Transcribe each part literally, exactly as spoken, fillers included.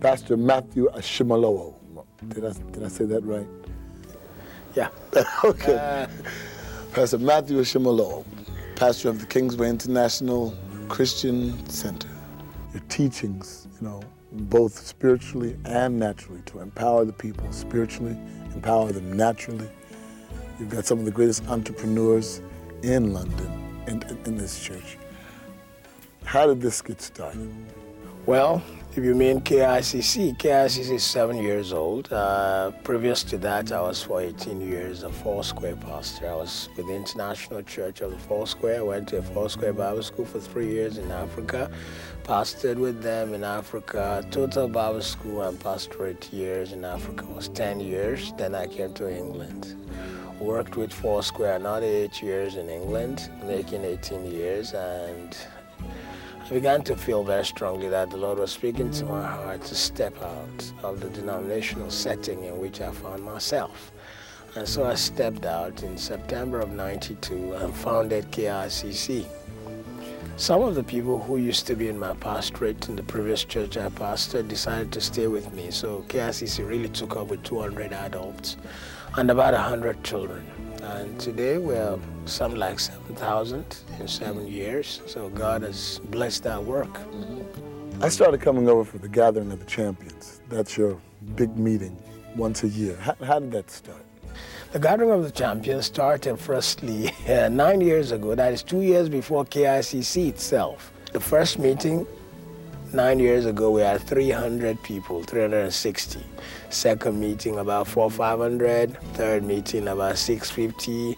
Pastor Matthew Ashimolowo. Did I, did I say that right? Yeah. Okay. Uh, Pastor Matthew Ashimolowo, pastor of the Kingsway International Christian Center. Your teachings, you know, both spiritually and naturally, to empower the people spiritually, empower them naturally. You've got some of the greatest entrepreneurs in London and in, in this church. How did this get started? Well, if you mean K I C C, K I C C is seven years old. Uh, previous to that, I was for eighteen years a Foursquare pastor. I was with the International Church of the Foursquare. I went to a Foursquare Bible School for three years in Africa. Pastored with them in Africa. Total Bible School and pastorate years in Africa was ten years. Then I came to England. Worked with Foursquare another eight years in England, making eighteen years, and I began to feel very strongly that the Lord was speaking to my heart to step out of the denominational setting in which I found myself. And so I stepped out in September of ninety-two and founded K I C C. Some of the people who used to be in my pastorate in the previous church I pastored decided to stay with me. So K I C C really took up with two hundred adults and about one hundred children. And today we're something like seven thousand in seven years. So God has blessed our work. I started coming over for the Gathering of the Champions. That's your big meeting once a year. How, how did that start? The Gathering of the Champions started firstly uh, nine years ago. That is two years before K I C C itself. The first meeting, nine years ago, we had three hundred people, three hundred sixty. Second meeting, about four, five hundred. Third meeting, about six fifty.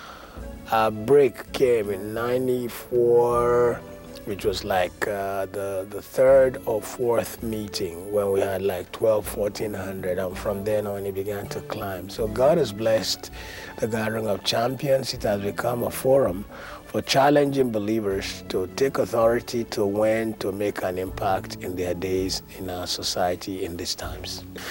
A break came in ninety-four, which was like uh, the, the third or fourth meeting when we had like twelve, fourteen hundred, and from then on it began to climb. So God has blessed the Gathering of Champions. It has become a forum for challenging believers to take authority, to win, to make an impact in their days in our society in these times.